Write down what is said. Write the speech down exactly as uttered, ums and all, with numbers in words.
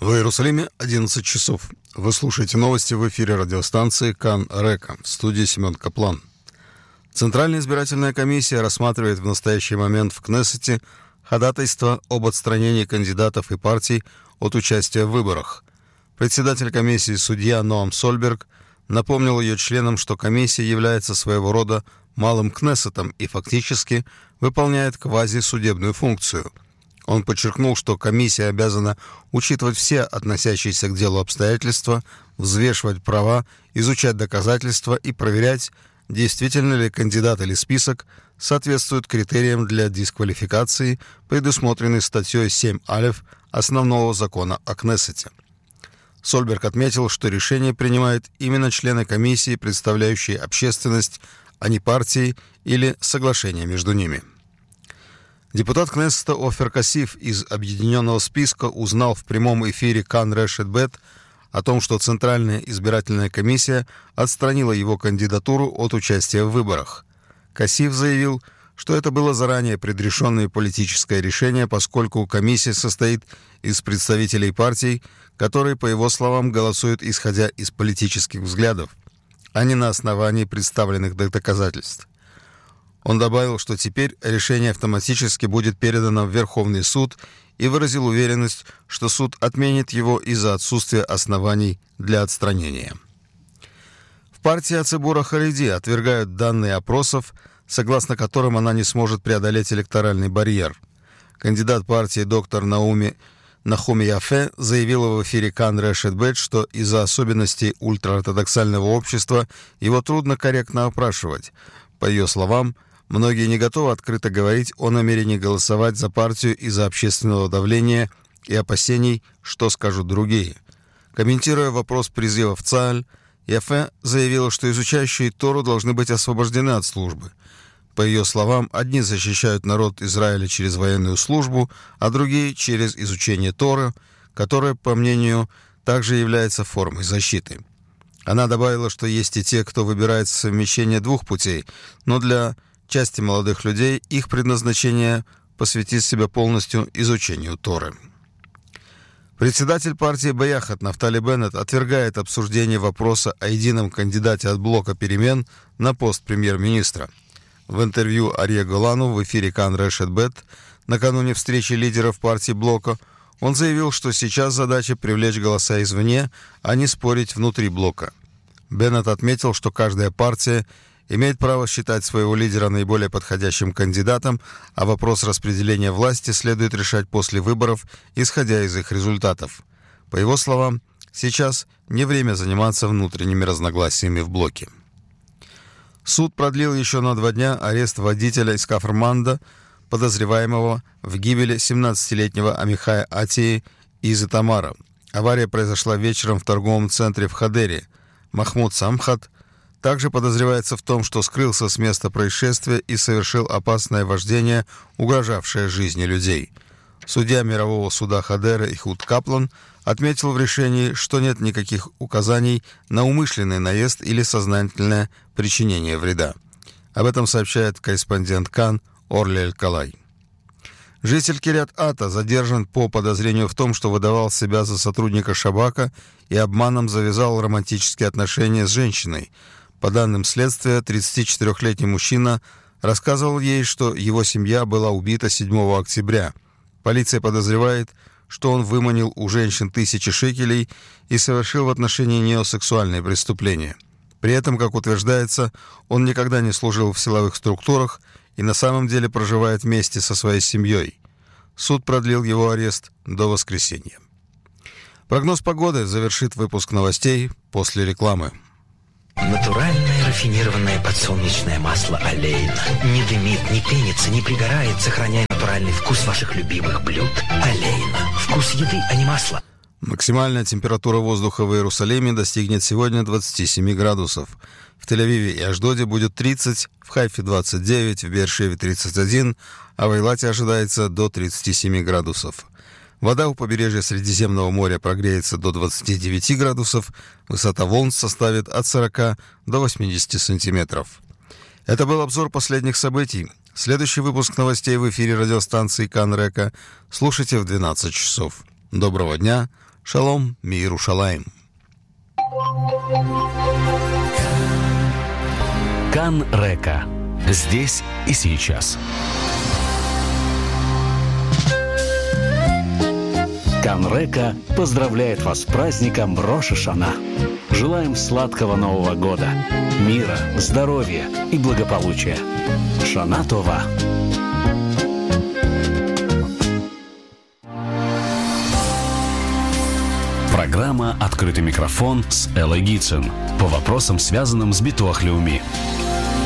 В Иерусалиме одиннадцать часов. Вы слушаете новости в эфире радиостанции Кан Река. В студии Семен Каплан. Центральная избирательная комиссия рассматривает в настоящий момент в Кнессете ходатайство об отстранении кандидатов и партий от участия в выборах. Председатель комиссии судья Ноам Сольберг напомнил ее членам, что комиссия является своего рода малым Кнессетом и фактически выполняет квазисудебную функцию. Он подчеркнул, что комиссия обязана учитывать все относящиеся к делу обстоятельства, взвешивать права, изучать доказательства и проверять, действительно ли кандидат или список соответствуют критериям для дисквалификации, предусмотренной статьей семь алеф Основного закона о Кнессете. Сольберг отметил, что решение принимают именно члены комиссии, представляющие общественность, а не партии или соглашения между ними. Депутат Кнессета Офер Касиф из объединенного списка узнал в прямом эфире Кан Решет Бет о том, что Центральная избирательная комиссия отстранила его кандидатуру от участия в выборах. Касиф заявил, что это было заранее предрешенное политическое решение, поскольку комиссия состоит из представителей партий, которые, по его словам, голосуют исходя из политических взглядов, а не на основании представленных доказательств. Он добавил, что теперь решение автоматически будет передано в Верховный суд и выразил уверенность, что суд отменит его из-за отсутствия оснований для отстранения. В партии Ацибура Хареди отвергают данные опросов, согласно которым она не сможет преодолеть электоральный барьер. Кандидат партии доктор Науми Нахуми Яфе заявила в эфире Кан Решет Бет, что из-за особенностей ультраортодоксального общества его трудно корректно опрашивать. По ее словам, многие не готовы открыто говорить о намерении голосовать за партию из-за общественного давления и опасений, что скажут другие. Комментируя вопрос призыва в ЦААЛь, Яфе заявила, что изучающие Тору должны быть освобождены от службы. По ее словам, одни защищают народ Израиля через военную службу, а другие — через изучение Торы, которое, по мнению, также является формой защиты. Она добавила, что есть и те, кто выбирает совмещение двух путей, но для части молодых людей их предназначение — посвятить себя полностью изучению Торы. Председатель партии Баяхат Нафтали Беннет отвергает обсуждение вопроса о едином кандидате от блока перемен на пост премьер-министра. В интервью Арье Голану в эфире Кан Решет Бет накануне встречи лидеров партии блока он заявил, что сейчас задача привлечь голоса извне, а не спорить внутри блока. Беннет отметил, что каждая партия имеет право считать своего лидера наиболее подходящим кандидатом, а вопрос распределения власти следует решать после выборов, исходя из их результатов. По его словам, сейчас не время заниматься внутренними разногласиями в блоке. Суд продлил еще на два дня арест водителя из Кафр-Манда, подозреваемого в гибели семнадцатилетнего Амихая Атии из Итамара. Авария произошла вечером в торговом центре в Хадере. Махмуд Самхат также подозревается в том, что скрылся с места происшествия и совершил опасное вождение, угрожавшее жизни людей. Судья мирового суда Хадера Ихуд Каплан отметил в решении, что нет никаких указаний на умышленный наезд или сознательное причинение вреда. Об этом сообщает корреспондент Кан Орли Эль-Калай. Житель Кирят-Ата задержан по подозрению в том, что выдавал себя за сотрудника Шабака и обманом завязал романтические отношения с женщиной. По данным следствия, тридцатичетырёхлетний мужчина рассказывал ей, что его семья была убита седьмого октября. Полиция подозревает, что он выманил у женщин тысячи шекелей и совершил в отношении нее сексуальные преступления. При этом, как утверждается, он никогда не служил в силовых структурах и на самом деле проживает вместе со своей семьей. Суд продлил его арест до воскресенья. Прогноз погоды завершит выпуск новостей после рекламы. Натуральное рафинированное подсолнечное масло «Олейна». Не дымит, не пенится, не пригорает, сохраняя натуральный вкус ваших любимых блюд. «Олейна». Вкус еды, а не масла. Максимальная температура воздуха в Иерусалиме достигнет сегодня двадцать семь градусов. В Тель-Авиве и Ашдоде будет тридцать, в Хайфе двадцать девять, в Беэр-Шеве тридцать один, а в Эйлате ожидается до тридцати семи градусов. Вода у побережья Средиземного моря прогреется до двадцати девяти градусов, высота волн составит от сорока до восьмидесяти сантиметров. Это был обзор последних событий. Следующий выпуск новостей в эфире радиостанции Кан Река слушайте в двенадцать часов. Доброго дня, Шалом, Миерушалаим. Кан Река. Здесь и сейчас. Кан Река поздравляет вас с праздником Рош ха-Шана. Желаем сладкого Нового года, мира, здоровья и благополучия. Шана Това. Программа «Открытый микрофон» с Элой Гитсон по вопросам, связанным с Битуах Леуми.